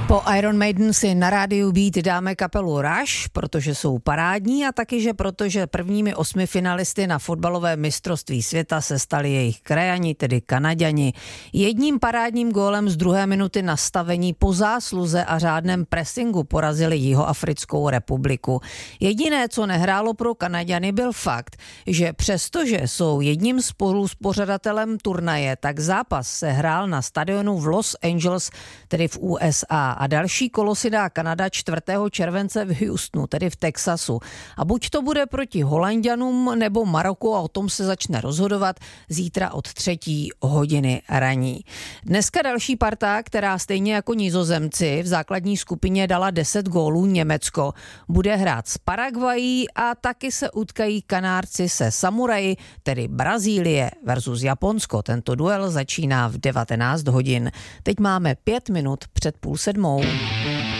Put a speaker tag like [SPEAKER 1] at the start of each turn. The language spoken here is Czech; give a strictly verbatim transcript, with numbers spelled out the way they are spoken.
[SPEAKER 1] Po Iron Maiden si na rádiu Beat dáme kapelu Rush, protože jsou parádní a taky, že protože prvními osmi finalisty na fotbalové mistrovství světa se stali jejich krajani, tedy Kanaďani. Jedním parádním gólem z druhé minuty nastavení po zásluze a řádném pressingu porazili Jihoafrickou republiku. Jediné, co nehrálo pro Kanaďany, byl fakt, že přestože jsou jedním spoluzpořadatelem turnaje, tak zápas se hrál na stadionu v Los Angeles, tedy v U S A. A další kolo si dá Kanada čtvrtého července v Houstonu, tedy v Texasu. A buď to bude proti Holanďanům nebo Maroku a o tom se začne rozhodovat zítra od třetí hodiny raní. Dneska další parta, která stejně jako Nizozemci v základní skupině dala deset gólů, Německo, bude hrát s Paraguají a taky se utkají Kanárci se Samuraji, tedy Brazílie versus Japonsko. Tento duel začíná v devatenáct hodin. Teď máme pět minut před půl sedmou.